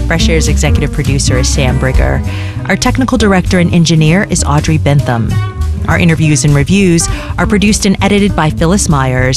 Fresh Air's executive producer is Sam Brigger. Our technical director and engineer is Audrey Bentham. Our interviews and reviews are produced and edited by Phyllis Myers